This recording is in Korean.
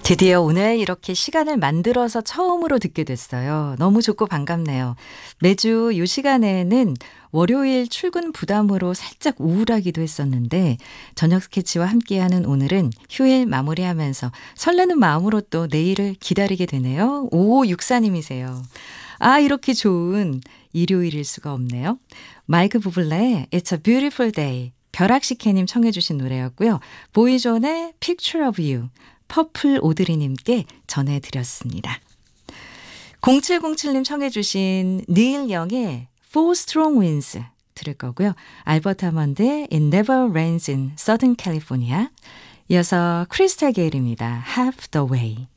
드디어 오늘 이렇게 시간을 만들어서 처음으로 듣게 됐어요. 너무 좋고 반갑네요. 매주 이 시간에는 월요일 출근 부담으로 살짝 우울하기도 했었는데 저녁 스케치와 함께하는 오늘은 휴일 마무리하면서 설레는 마음으로 또 내일을 기다리게 되네요. 5564님이세요. 아, 이렇게 좋은 일요일일 수가 없네요. 마이크 부블레의 It's a Beautiful Day, 벼락시케님 청해 주신 노래였고요. 보이존의 Picture of You, 퍼플 오드리님께 전해드렸습니다. 0707님 청해 주신 닐 영의 Four Strong Winds 들을 거고요. 알버트 하먼드의 It Never Rains in Southern California, 이어서 크리스탈 게일입니다. Half the Way.